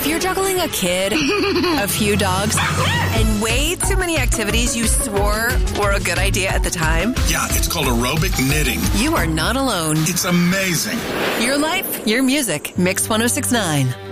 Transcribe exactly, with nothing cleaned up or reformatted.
you're juggling a kid, a few dogs, and way too many activities you swore were a good idea at the time, yeah, it's called aerobic knitting. You are not alone. It's amazing. Your life, your music. Mix one oh six point nine.